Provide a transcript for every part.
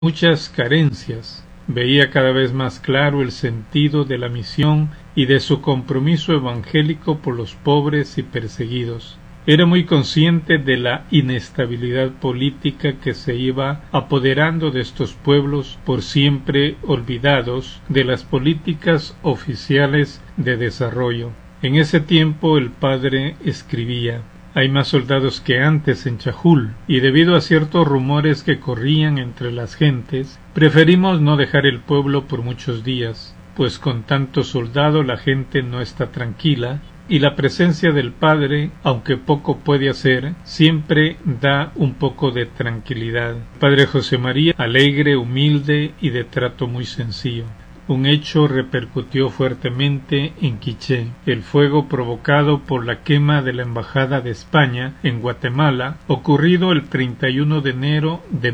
muchas carencias. Veía cada vez más claro el sentido de la misión y de su compromiso evangélico por los pobres y perseguidos. Era muy consciente de la inestabilidad política que se iba apoderando de estos pueblos por siempre olvidados de las políticas oficiales de desarrollo. En ese tiempo el padre escribía: hay más soldados que antes en Chajul, y debido a ciertos rumores que corrían entre las gentes, preferimos no dejar el pueblo por muchos días, pues con tanto soldado la gente no está tranquila, y la presencia del padre, aunque poco puede hacer, siempre da un poco de tranquilidad. Padre José María, alegre, humilde y de trato muy sencillo. Un hecho repercutió fuertemente en Quiché: el fuego provocado por la quema de la Embajada de España en Guatemala, ocurrido el 31 de enero de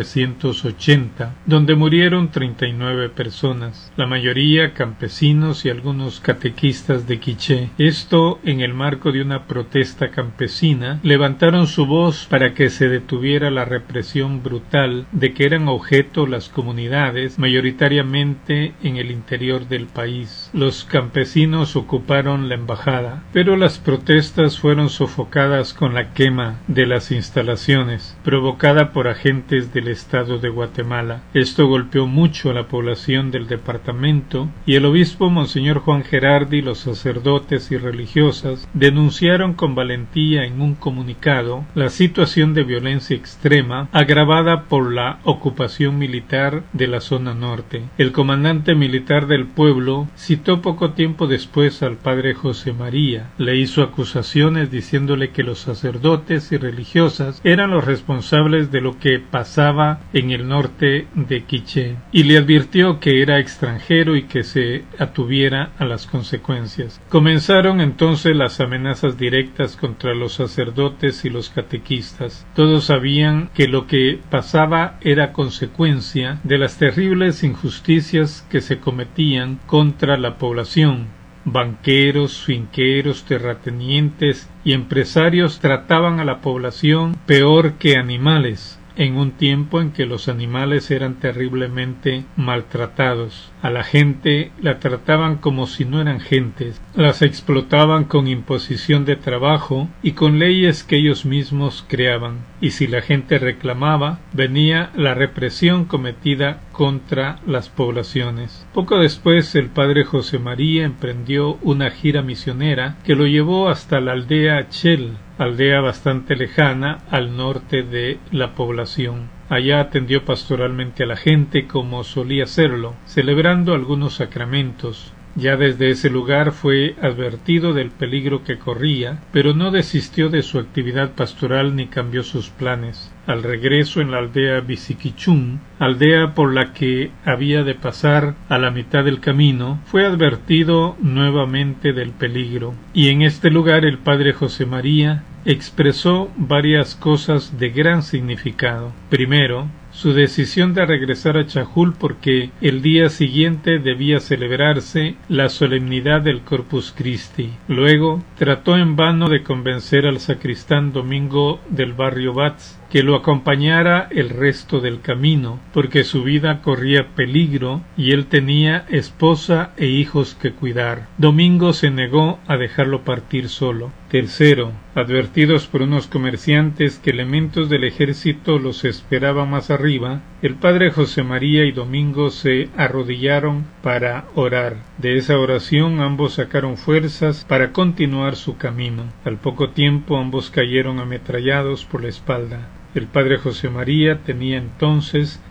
1980, donde murieron 39 personas, la mayoría campesinos y algunos catequistas de Quiché. Esto, en el marco de una protesta campesina, levantaron su voz para que se detuviera la represión brutal de que eran objeto las comunidades, mayoritariamente en el interior del país. Los campesinos ocuparon la embajada, pero las protestas fueron sofocadas con la quema de las instalaciones, provocada por agentes del estado de Guatemala. Esto golpeó mucho a la población del departamento, y el obispo Monseñor Juan Gerardi, los sacerdotes y religiosas denunciaron con valentía en un comunicado la situación de violencia extrema agravada por la ocupación militar de la zona norte. El comandante militar del pueblo citó poco tiempo después al padre José María, le hizo acusaciones diciéndole que los sacerdotes y religiosas eran los responsables de lo que pasaba en el norte de Quiché, y le advirtió que era extranjero y que se atuviera a las consecuencias. Comenzaron entonces las amenazas directas contra los sacerdotes y los catequistas. Todos sabían que lo que pasaba era consecuencia de las terribles injusticias que se cometían contra la población. Banqueros, finqueros, terratenientes y empresarios trataban a la población peor que animales, en un tiempo en que los animales eran terriblemente maltratados. A la gente la trataban como si no eran gentes, las explotaban con imposición de trabajo y con leyes que ellos mismos creaban, y si la gente reclamaba, venía la represión cometida contra las poblaciones. Poco después el padre José María emprendió una gira misionera que lo llevó hasta la aldea Chel, aldea bastante lejana al norte de la población. Allá atendió pastoralmente a la gente como solía hacerlo, celebrando algunos sacramentos. Ya desde ese lugar fue advertido del peligro que corría, pero no desistió de su actividad pastoral ni cambió sus planes. Al regreso en la aldea Bisiquichún, aldea por la que había de pasar a la mitad del camino, fue advertido nuevamente del peligro, y en este lugar el padre José María expresó varias cosas de gran significado. Primero, su decisión de regresar a Chajul porque el día siguiente debía celebrarse la solemnidad del Corpus Christi. Luego, trató en vano de convencer al sacristán Domingo del barrio Batz que lo acompañara el resto del camino, porque su vida corría peligro y él tenía esposa e hijos que cuidar. Domingo se negó a dejarlo partir solo. Tercero, advertidos por unos comerciantes que elementos del ejército los esperaban más arriba, el padre José María y Domingo se arrodillaron para orar. De esa oración ambos sacaron fuerzas para continuar su camino. Al poco tiempo ambos cayeron ametrallados por la espalda. El padre José María tenía entonces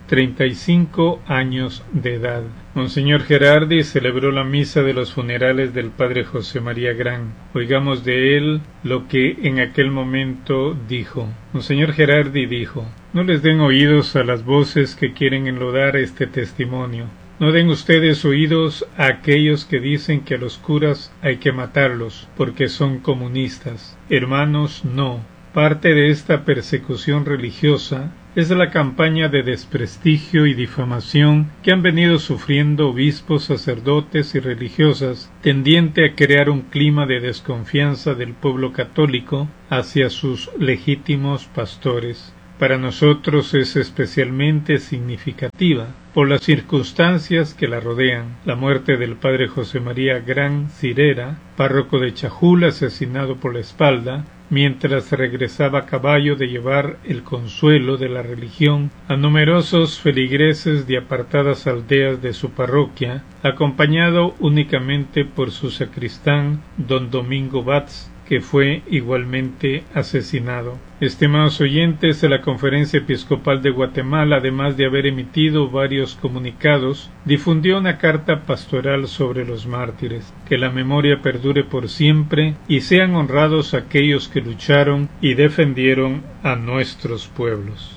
35 años de edad. Monseñor Gerardi celebró la misa de los funerales del padre José María Gran. Oigamos de él lo que en aquel momento dijo. Monseñor Gerardi dijo: no les den oídos a las voces que quieren enlodar este testimonio. No den ustedes oídos a aquellos que dicen que a los curas hay que matarlos porque son comunistas. Hermanos, no. Parte de esta persecución religiosa es la campaña de desprestigio y difamación que han venido sufriendo obispos, sacerdotes y religiosas, tendiente a crear un clima de desconfianza del pueblo católico hacia sus legítimos pastores. Para nosotros es especialmente significativa por las circunstancias que la rodean. La muerte del padre José María Gran Cirera, párroco de Chajul, asesinado por la espalda, mientras regresaba a caballo de llevar el consuelo de la religión a numerosos feligreses de apartadas aldeas de su parroquia, acompañado únicamente por su sacristán, don Domingo Batz, que fue igualmente asesinado. Estimados oyentes, la Conferencia Episcopal de Guatemala, además de haber emitido varios comunicados, difundió una carta pastoral sobre los mártires. Que la memoria perdure por siempre y sean honrados aquellos que lucharon y defendieron a nuestros pueblos.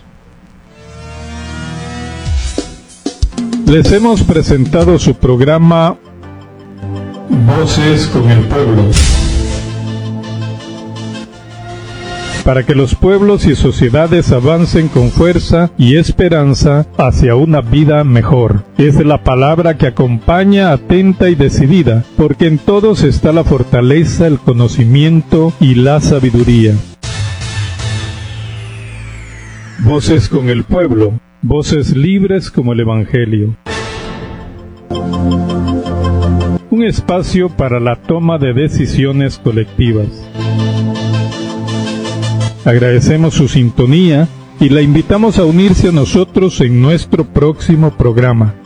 Les hemos presentado su programa Voces con el Pueblo, para que los pueblos y sociedades avancen con fuerza y esperanza hacia una vida mejor. Es la palabra que acompaña atenta y decidida, porque en todos está la fortaleza, el conocimiento y la sabiduría. Voces con el pueblo, voces libres como el Evangelio. Un espacio para la toma de decisiones colectivas. Agradecemos su sintonía y la invitamos a unirse a nosotros en nuestro próximo programa.